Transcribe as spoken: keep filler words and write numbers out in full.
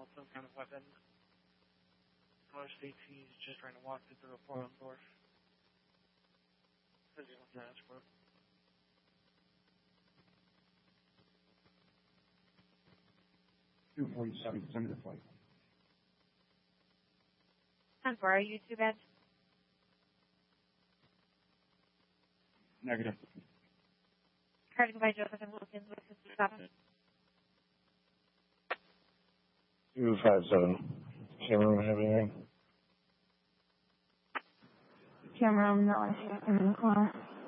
with some kind of weapon. Most states he's just trying to walk through the report on Dorf. Because he wants to ask for it. two forty-seven, send the flight. ten four, are you too bad? Negative. Carding by Joseph and Wilkins, Wilkins, stop. two five seven. Cameron, have anything? Cameron, no, I see it in the car.